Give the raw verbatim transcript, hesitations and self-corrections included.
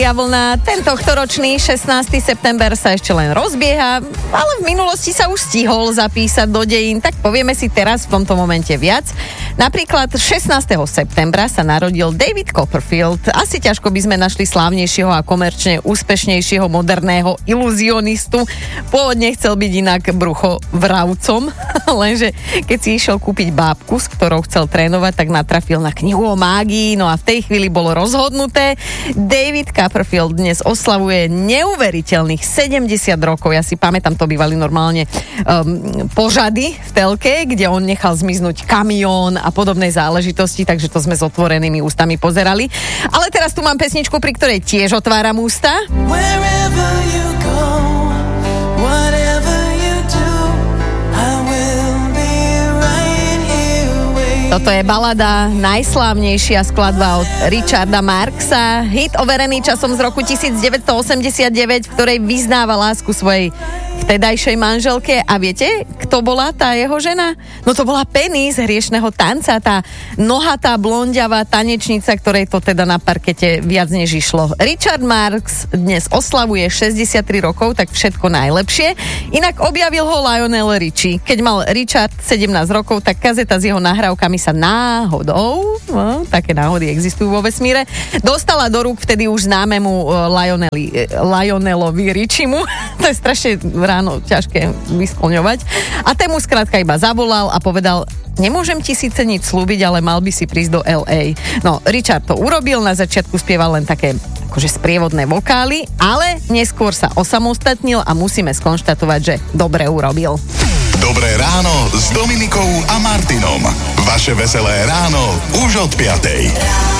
Ja vlna, tento ročný šestnásteho september sa ešte len rozbieha, ale v minulosti sa už stihol zapísať do dejín, tak povieme si teraz v tomto momente viac. Napríklad šestnásteho septembra sa narodil David Copperfield. Asi ťažko by sme našli slávnejšieho a komerčne úspešnejšieho moderného iluzionistu. Pôvodne chcel byť inak bruchovravcom, lenže keď si išiel kúpiť bábku, s ktorou chcel trénovať, tak natrafil na knihu o mágii, no a v tej chvíli bolo rozhodnuté. David Copperfield dnes oslavuje neuveriteľných sedemdesiat rokov. Ja si pamätám, to bývali normálne um, požady v telke, kde on nechal zmiznúť kamión a podobné záležitosti, takže to sme s otvorenými ústami pozerali. Ale teraz tu mám pesničku, pri ktorej tiež otváram ústa. Wherever you go, whatever you do, I will be right here waiting. Toto je balada, najslávnejšia skladba od Richarda Marxa, hit overený časom z roku devätnásťstoosemdesiatdeväť, v ktorej vyznáva lásku svojej vtedajšej manželke. A viete, kto bola tá jeho žena? No to bola Penny z Hriešného tanca, tá nohatá, blondiavá tanečnica, ktorej to teda na parkete viac než išlo. Richard Marx dnes oslavuje šesťdesiattri rokov, tak všetko najlepšie. Inak objavil ho Lionel Richie. Keď mal Richard sedemnásť rokov, tak kazeta s jeho nahrávkami sa náhodou, no, také náhody existujú vo vesmíre, dostala do rúk vtedy už známemu Lioneli, Lionelovi Richiemu. To je strašne ráno ťažké vyskloňovať. A ten mu skrátka iba zavolal a povedal: nemôžem ti síce nič slúbiť, ale mal by si prísť do el ej. No, Richard to urobil, na začiatku spieval len také akože sprievodné vokály, ale neskôr sa osamostatnil a musíme skonštatovať, že dobre urobil. Dobré ráno s Dominikou a Martinom. Vaše veselé ráno už od piatej.